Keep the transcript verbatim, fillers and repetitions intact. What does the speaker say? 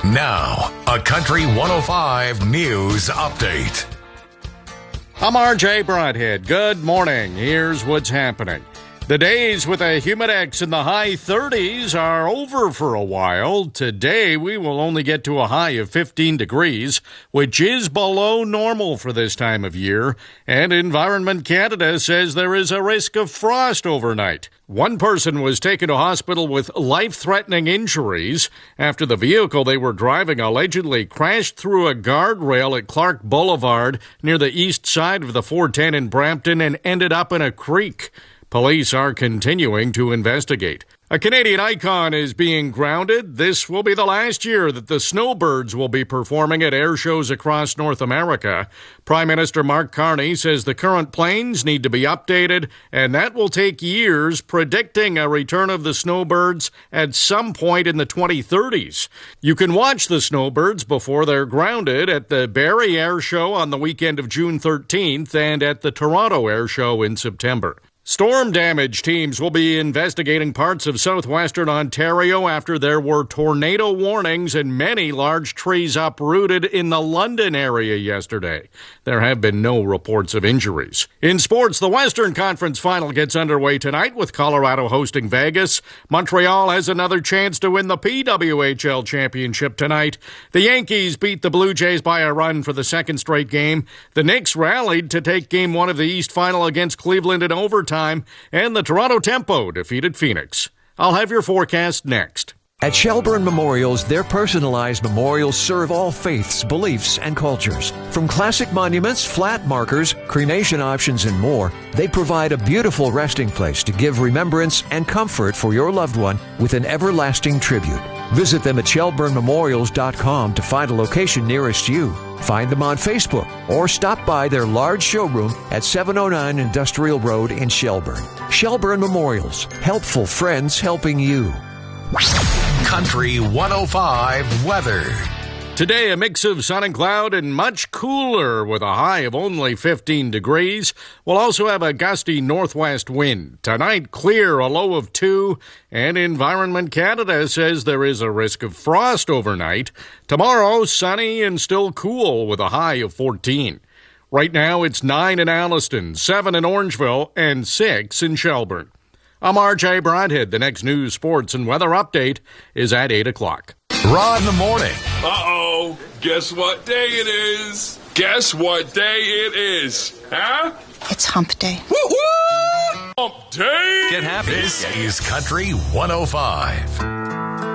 Now, a Country one oh five News Update. I'm R J Broadhead. Good morning. Here's what's happening. The days with a humidex in the high thirties are over for a while. Today, we will only get to a high of fifteen degrees, which is below normal for this time of year. And Environment Canada says there is a risk of frost overnight. One person was taken to hospital with life-threatening injuries after the vehicle they were driving allegedly crashed through a guardrail at Clark Boulevard near the east side of the four ten in Brampton and ended up in a creek. Police are continuing to investigate. A Canadian icon is being grounded. This will be the last year that the Snowbirds will be performing at air shows across North America. Prime Minister Mark Carney says the current planes need to be updated, and that will take years, predicting a return of the Snowbirds at some point in the twenty thirties. You can watch the Snowbirds before they're grounded at the Barrie Air Show on the weekend of June thirteenth and at the Toronto Air Show in September. Storm damage teams will be investigating parts of southwestern Ontario after there were tornado warnings and many large trees uprooted in the London area yesterday. There have been no reports of injuries. In sports, the Western Conference Final gets underway tonight with Colorado hosting Vegas. Montreal has another chance to win the P W H L championship tonight. The Yankees beat the Blue Jays by a run for the second straight game. The Knicks rallied to take game one of the East Final against Cleveland in overtime. And the Toronto Tempo defeated Phoenix. I'll have your forecast next. At Shelburne Memorials, their personalized memorials serve all faiths, beliefs, and cultures. From classic monuments, flat markers, cremation options, and more, they provide a beautiful resting place to give remembrance and comfort for your loved one with an everlasting tribute. Visit them at shelburne memorials dot com to find a location nearest you. Find them on Facebook or stop by their large showroom at seven oh nine Industrial Road in Shelburne. Shelburne Memorials, helpful friends helping you. Country one oh five weather. Today, a mix of sun and cloud and much cooler with a high of only fifteen degrees. We'll also have a gusty northwest wind. Tonight, clear, a low of two. And Environment Canada says there is a risk of frost overnight. Tomorrow, sunny and still cool with a high of fourteen. Right now, it's nine in Alliston, seven in Orangeville, and six in Shelburne. I'm R J Broadhead. The next news, sports, and weather update is at eight o'clock. Rod in the morning. Uh-oh. Guess what day it is? Guess what day it is? Huh? It's hump day. Woo-hoo! Hump day! Get happy. This is Country one oh five.